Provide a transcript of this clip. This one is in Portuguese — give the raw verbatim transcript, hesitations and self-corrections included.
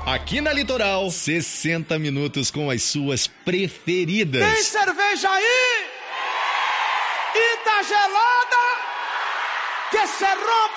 Aqui na Litoral, sessenta minutos com as suas preferidas. Tem cerveja aí? E tá gelada? Que se rompa!